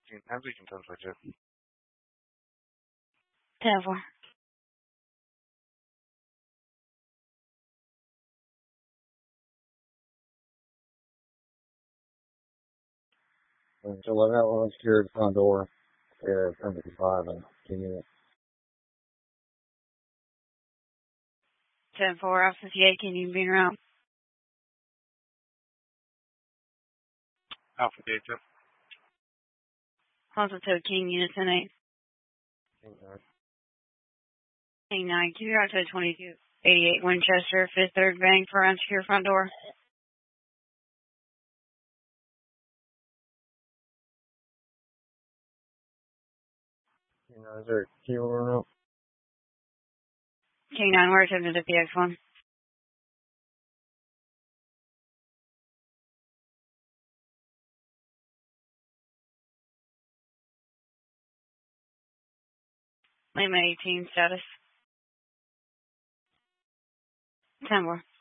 Times we can touch with you. 10-4. So let that one secure the front door. There, 55 and 10 units. 10-4, Alpha 58, can you be around? Alpha Data. Also to King Unit 10-8. King 9, can you out to 2288 Winchester, 5th 3rd Bank for unsecure front door? Is there a key order up? King 9, we're attempting to PX1. Lima 18 status. 10-4.